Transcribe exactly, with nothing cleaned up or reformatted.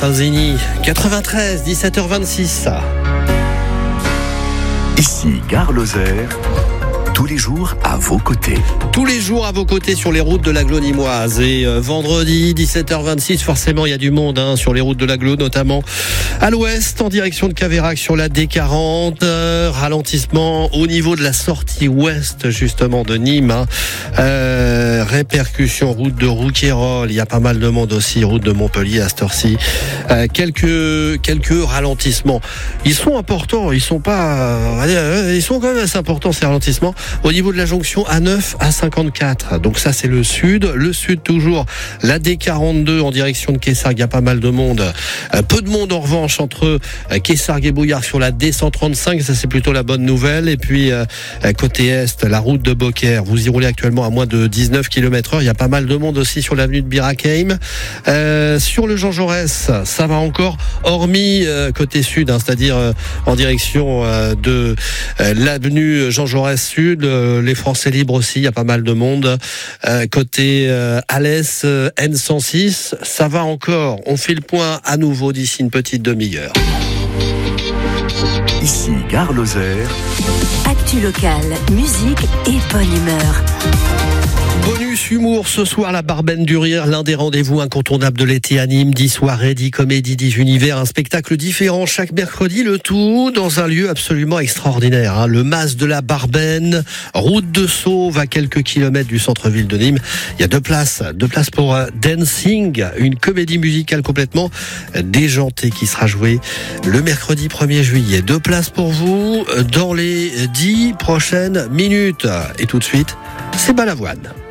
Zini, quatre-vingt-treize, dix-sept heures vingt-six. Ici Gare Lozère, tous les jours à vos côtés. Tous les jours à vos côtés sur les routes de l'Aglo nîmoise. Et euh, vendredi, dix-sept heures vingt-six, forcément il y a du monde hein, sur les routes de l'Aglo, notamment à l'ouest, en direction de Caveyrac sur la D quarante. Euh, ralentissement au niveau de la sortie ouest justement de Nîmes. Hein. Euh, répercussion route de Rouquayrol. Il y a pas mal de monde aussi, route de Montpellier à cette heure-ci. Euh, quelques, quelques ralentissements. Ils sont importants, ils sont pas... Euh, ils sont quand même assez importants ces ralentissements. Au niveau de la jonction A neuf à cinquante-quatre, donc ça c'est le sud. Le sud toujours, la D quarante-deux en direction de Quessargues, il y a pas mal de monde. Euh, peu de monde en revanche entre euh, Quessargues et Bouillard sur la D cent trente-cinq, ça c'est plutôt la bonne nouvelle. Et puis euh, côté est, la route de Beaucaire, vous y roulez actuellement à moins de dix-neuf kilomètres heure. Il y a pas mal de monde aussi sur l'avenue de Birakeim. Euh, sur le Jean Jaurès, ça va encore, hormis euh, côté sud, hein, c'est-à-dire euh, en direction euh, de euh, l'avenue Jean Jaurès sud. Les Français libres aussi, il y a pas mal de monde. Euh, côté euh, Alès, euh, N cent six, ça va encore. On fait le point à nouveau d'ici une petite demi-heure. Ici Gare Lozère. Actu locale, musique et bonne humeur. Bonus humour ce soir, la Barben du Rire, l'un des rendez-vous incontournables de l'été à Nîmes. dix soirées, dix comédies, dix univers, un spectacle différent chaque mercredi, le tout dans un lieu absolument extraordinaire. Hein. Le Mas de la Barben, route de Sauve à quelques kilomètres du centre-ville de Nîmes. Il y a deux places, deux places pour uh, Dancing, une comédie musicale complètement déjantée qui sera jouée le mercredi premier juillet. Deux places pour vous dans les dix prochaines minutes. Et tout de suite, c'est Balavoine.